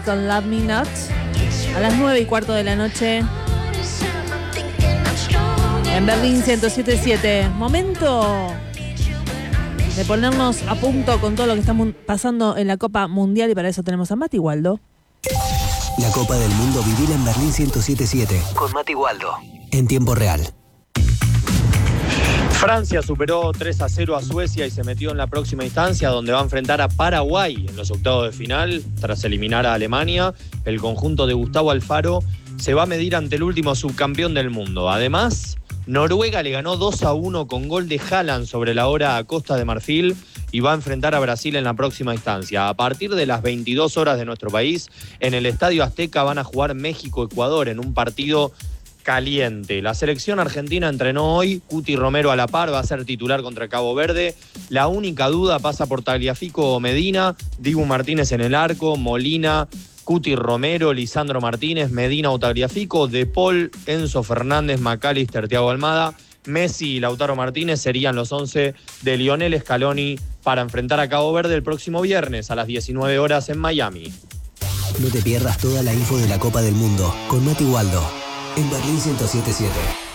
Con Love Me Not a las 9:15 de la noche en Berlín 107.7. Momento de ponernos a punto con todo lo que está pasando en la Copa Mundial, y para eso tenemos a Mati Waldo. La Copa del Mundo, vivila en Berlín 107.7 con Mati Waldo en tiempo real. Francia superó 3-0 a Suecia y se metió en la próxima instancia, donde va a enfrentar a Paraguay en los octavos de final. Tras eliminar a Alemania, el conjunto de Gustavo Alfaro se va a medir ante el último subcampeón del mundo. Además, Noruega le ganó 2-1 con gol de Haaland sobre la hora a Costa de Marfil y va a enfrentar a Brasil en la próxima instancia. A partir de las 22 horas de nuestro país, en el Estadio Azteca van a jugar México-Ecuador en un partido caliente. La selección argentina entrenó hoy. Cuti Romero a la par va a ser titular contra Cabo Verde. La única duda pasa por Tagliafico o Medina. Dibu Martínez en el arco, Molina, Cuti Romero, Lisandro Martínez, Medina o Tagliafico, De Paul, Enzo Fernández, McAllister, Thiago Almada, Messi y Lautaro Martínez serían los 11 de Lionel Scaloni para enfrentar a Cabo Verde el próximo viernes a las 19 horas en Miami. No te pierdas toda la info de la Copa del Mundo con Mati Waldo en Berlín 107.7.